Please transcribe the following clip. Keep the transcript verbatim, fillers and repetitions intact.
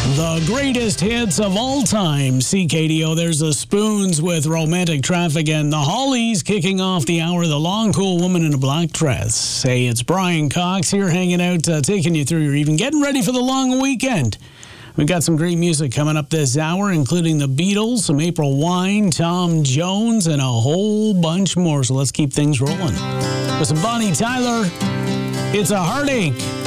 The greatest hits of all time. C K D O, there's the Spoons with Romantic Traffic, and the Hollies kicking off the hour, The Long Cool Woman in a Black Dress. Hey, it's Brian Cox here hanging out, uh, taking you through your evening, getting ready for the long weekend. We've got some great music coming up this hour, including the Beatles, some April Wine, Tom Jones, and a whole bunch more. So let's keep things rolling. With some Bonnie Tyler, It's a Heartache.